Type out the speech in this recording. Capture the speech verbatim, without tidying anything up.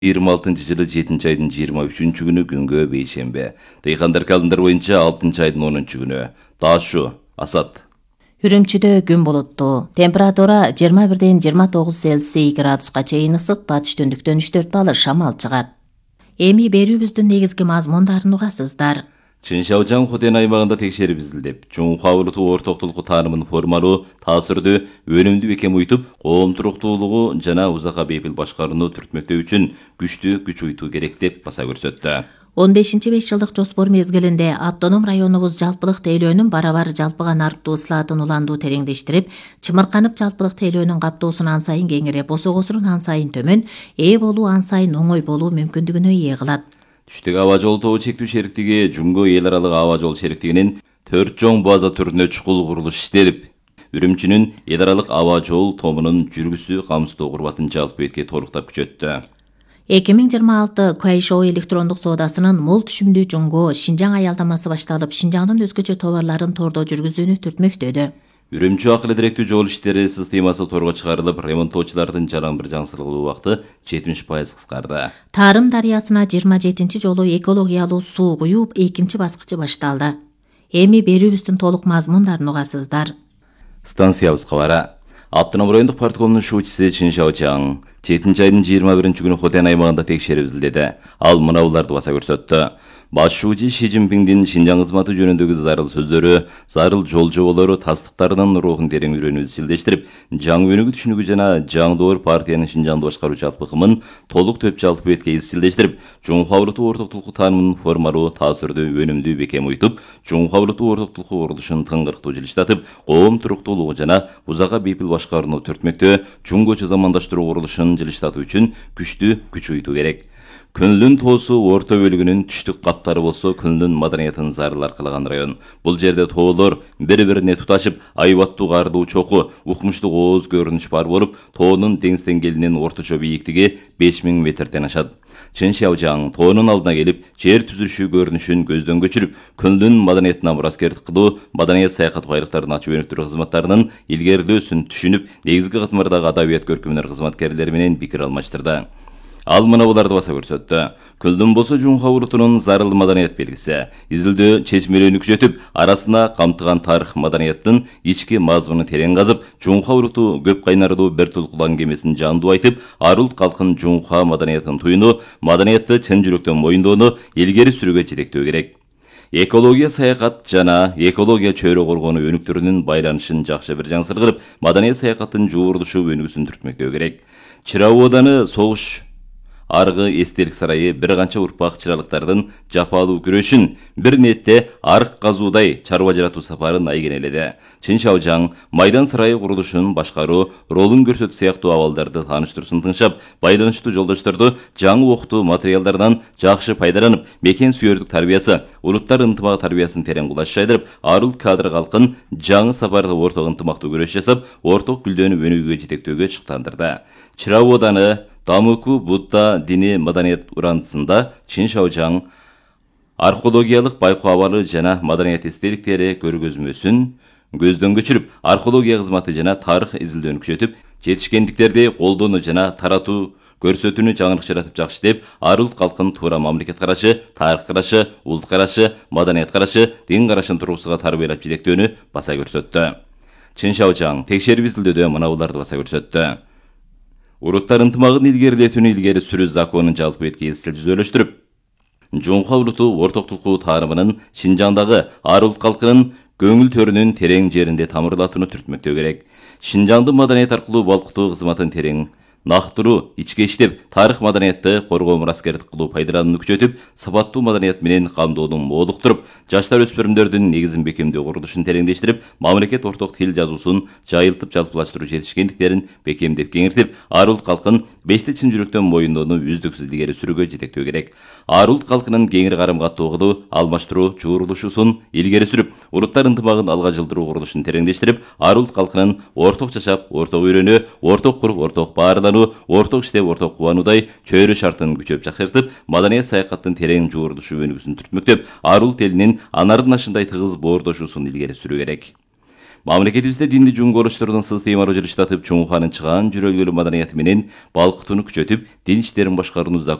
yigirma алтынчы жылы жетинчи айдын жыйырма үчүнчү күнү күнгө бейшембе. Тыйгандар календар боюнча алтынчы айдын онунчу күнү. Ташу, Асат. Үрүмчүдө күн булуттуу. Температура жыйырма бирден жыйырма тогуз Цельсий градуска чейин ысык, батыш түндүктөн үч төрт балл шамал чыгат. Эми берүүбүздүн негизги мазмундарын угасыздар. Чыншаужан Хотен аймагында текшерип изилдеп, Жумха уруту ортоктулуку таанымын формалуу, таасирдүү, өнүмдүү бекем уйтуп, коом туруктуулугу жана узакка бейпил башкарууну түртмөктөө үчүн күчтүү күч уйтуу керек деп баса көрсөттү. он бешинчи беш жылдык жоспор мезгилинде автоном районубуз жалпылык тейлөөнүн барабар жалпыга нарыктуу ысылатын уландуу тереңдештирип, чымырканып жалпылык тейлөөнүн каптоосун ан сайын кеңирип, босогосунун ан сайын төмөн, ээ болуу ан сайын оңой болуу мүмкүндүгүнө ээ кылат. Түштүк аба жол тобу чектүү шериктиги Жумго эл аралык аба жол шериктигинин төрт жоң база түрүнө чукул курулуш иштелип, Үрүмчүнүн эл аралык аба жол тобунун жүргүсү камсыздоо курбатын жалпы бетке толуктап күчөттү. эки миң жыйырма алты Куайшоо электрондук соодасынын мол түшүмдүү Жумго Шинжаң аялдамасы башталып, Шинжаңдын өзгөчө товарларын тордо жүргүзүүнү түртмөктөдө. Үрүмчү акылы директүү жол иштери системасы торго чыгарылып, ремонттоочулардын жаран бир жаңсырылуу убакыты жетимиш пайыз кыскарды. Тарым дарыясына жыйырма жетинчи жолу экологиялуу суу куюу экинчи баскычы башталды. Эми берүүбүздүн толук мазмундарын угасыздар. Станциябыз кабары. Автоном райондук парткомдун шуучусу Чыншаучаң жетинчи айдын жыйырма биринчи күнү Хотен аймагында текшерип изилдеди. Ал мынауларды баса көрсөттү. Баш шуучу Ши Цзиньпиңдин Шинжаң кызматы жөнүндөгү зарыл сөздөрү, зарыл жол жоболору тастыктарынын рухун терең үйрөнүүбү изилдештирип, жаңы өнүгүү түшүнүгү жана жаңы доор партиянын Шинжаңды башкаруу жалпы ыкымын толук төп жалпы бетке изилдештирип, Жумха уруту ортоктулуку таанымын формалуу, таасирдүү, өнүмдүү бекем уйтуп, Жумха уруту ортоктулуку курулушун тыңгырктуу жылыштатып, коом туруктуулугу жана узакка бейпил башкарууну түртмөктө, чуңгочу замандаштыруу курулушун жылыштатуу үчүн күчтүү күч уйтуу керек. Күнлүн тоосу орто бөлүгүнүн түштүк каптары болсо, күнлүн маданиятын зарыл аркалаган район. Бул жерде тоолор бири-бирине туташып, айбаттуу каардуу чоку, укмуштук ооз көрүнүш бар болуп, тоонун деңиз деңгээлинин орточо бийиктиги беш миң метрден ашат. Чыншаужаң тоонун алдына келип, жер түзүлүшү көрүнүшүн көздөн көчүрүп, күнлүн маданиятына мураскердик кылуу, маданият саякат байлыктарын ачып өнүктүрүү кызматтарынын илгерилөөсүн түшүнүп, негизги катмардагы адабият көркөмдөр кызматкерлери менен пикир алмаштырды. Ал мынауларды баса көрсөттү. Күлдүн болсо Жумха урутунун зарыл маданият белгиси. Изилдөө чечмелүүнү күчөтүп, арасына камтыган тарых маданияттын ички мазмунун терең казып, Жумха уруту көп кайнардуу бир тулкулан кемесин жандуу айтып, ар улут калкын Жумха маданиятын туюну, маданиятты чын жүрөктөн моюндоону илгери сүрүүгө жетектөө керек. Экология саякат жана экология чөйрө коргонуу өнүктөрүнүн байланышын жакшы бир жаңсыр кылып, маданият саякаттын жуурулушу өнүгүүсүн түртмөктөө керек. Чырау ооданы согуш аргы эстелик сарайы бир канча урпак чыралыктардын жапалуу күрөшүн, бир нетте арык казуудай чарба жаратуу сапарын айгенеледи. Чыншаужаң майдан сарайы курулушун башкаруу, ролун көрсөтүү сыяктуу абалдарды тааныштыруусын тыңшап, байланыштуу жолдошторду жаңы окутуу материалдарынан жакшы пайдаланып, мекен сүйөрдүк тарбиясы, улуттар ынтымагы тарбиясын терең кулаш жайдырып, ар улут кадр калкын жаңы сапарда орток ынтымактуу күрөш жасап, орток гүлдөнүп өнүгүүгө жетектөөгө чыктандырды. Чырау ооданы Дамыку Будда дини маданият урандысында Чыншаужаң археологиялык байкоо абалы жана маданият эстеликтери көргөзмөсүн көздөн көчүрүп, археология кызматы жана тарых изилдөөнү күчөтүп, жетишкендиктерди колдонуу жана таратуу көрсөтүүнү жаңылык жаратып жакшы деп, ар улут калкын туура мамлекет карашы, тарых карашы, улут карашы, маданият карашы, дин карашын тургусуга тарбиялап жетектөөнү баса көрсөттү. Чыншаужаң текшерип изилдөөдө мынауларды баса көрсөттү. Уруттар ынтымагын илгерилетүүнү илгери сүрүү законун жалпы бетке изчил жүзөлөштүрүп, Жумха уруту ортоктулуку таанымынын Шинжаңдагы ар улут калкынын көңүл төрүнүн терең жеринде тамырлатууну түртмөктөө керек. Шинжаңды маданият аркылуу балкытуу кызматын терең нактыруу, ичке иштеп, тарых маданиятты коргоо мураскердик кылуу пайдаланууну күчөтүп, сапаттуу маданият менен камдоону молуктуруп, жаштар өспүрүмдөрдүн негизин бекемдөө курулушун тереңдештирип, мамлекет орток тил жазуусун жайылтып жалпылаштыруу жетишкендиктерин бекемдеп кеңиртип, ар улут калкын бешти чын жүрөктөн моюндоону үздүксүз илгери сүрүүгө жетектөө керек. Ар улут калкынын кеңири карым каттоого алмаштыруу жуурулушусун илгери сүрүп, уруттар ынтымагын алга жылдыруу курулушун тереңдештирип, ар улут калкынын орток жашап, орток үйрөнүү, орток куруп, орток баарлануу, орток иштеп, орток кубануудай чөйрө шартын күчөп жакшыртып, маданият саякаттын терең жуурулушу өнүгүүсүн түртмөктөп, ар улут элинин анардын ашындай тыгыз боордошуусун илгери сүрүү керек. Мамлекетибизде динди жуң көрүштөрдүн системалуу жылыштатып, чоңуханын чыгаан жүрөлгөлүү маданияты менен балкытууну күчөтүп, дин иштерин башкарууну